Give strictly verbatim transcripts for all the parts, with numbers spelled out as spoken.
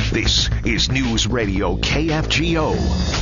This is News Radio K F G O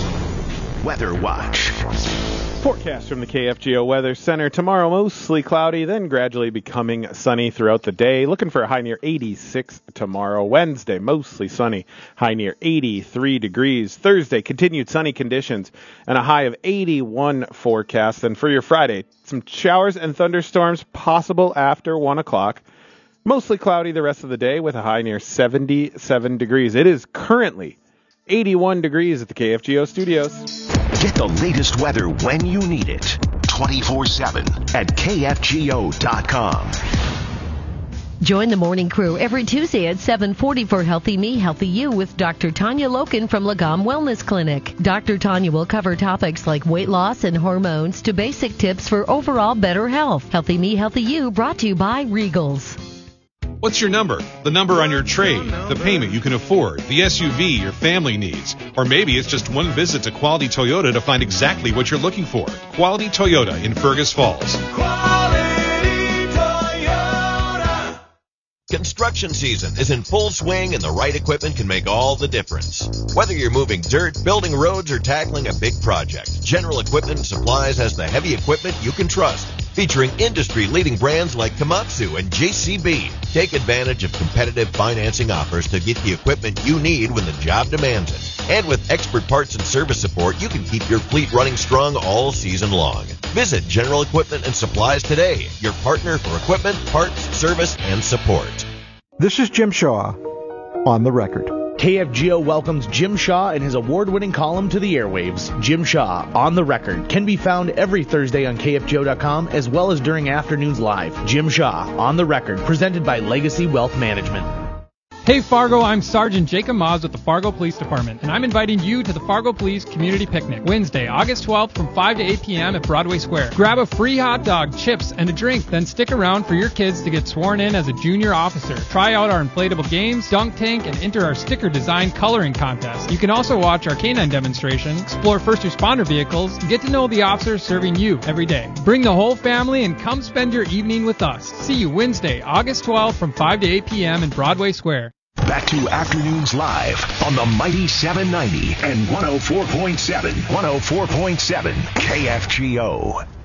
Weather Watch. Forecast from the K F G O Weather Center. Tomorrow, mostly cloudy, then gradually becoming sunny throughout the day. Looking for a high near eighty-six tomorrow. Wednesday, mostly sunny, high near eighty-three degrees. Thursday, continued sunny conditions and a high of eighty-one forecast. And for your Friday, some showers and thunderstorms possible after one o'clock. Mostly cloudy the rest of the day with a high near seventy-seven degrees. It is currently eighty-one degrees at the K F G O studios. Get the latest weather when you need it. twenty-four seven at K F G O dot com. Join the morning crew every Tuesday at seven forty for Healthy Me, Healthy You with Doctor Tanya Loken from Lagom Wellness Clinic. Doctor Tanya will cover topics like weight loss and hormones to basic tips for overall better health. Healthy Me, Healthy You brought to you by Regals. What's your number? The number on your trade, the payment you can afford, the S U V your family needs. Or maybe it's just one visit to Quality Toyota to find exactly what you're looking for. Quality Toyota in Fergus Falls. Quality Toyota. Construction season is in full swing and the right equipment can make all the difference. Whether you're moving dirt, building roads, or tackling a big project, General Equipment and Supplies has the heavy equipment you can trust. Featuring industry-leading brands like Komatsu and J C B. Take advantage of competitive financing offers to get the equipment you need when the job demands it. And with expert parts and service support, you can keep your fleet running strong all season long. Visit General Equipment and Supplies today, your partner for equipment, parts, service, and support. This is Jim Shaw on the record. K F G O welcomes Jim Shaw and his award-winning column to the airwaves. Jim Shaw, On the Record, can be found every Thursday on K F G O dot com as well as during afternoons live. Jim Shaw, On the Record, presented by Legacy Wealth Management. Hey Fargo, I'm Sergeant Jacob Moz with the Fargo Police Department, and I'm inviting you to the Fargo Police Community Picnic, Wednesday, August twelfth from five to eight p.m. at Broadway Square. Grab a free hot dog, chips, and a drink, then stick around for your kids to get sworn in as a junior officer. Try out our inflatable games, dunk tank, and enter our sticker design coloring contest. You can also watch our canine demonstration, explore first responder vehicles, and get to know the officers serving you every day. Bring the whole family and come spend your evening with us. See you Wednesday, August twelfth from five to eight p.m. in Broadway Square. Back to Afternoons Live on the Mighty seven ninety and one oh four point seven, one oh four point seven K F G O.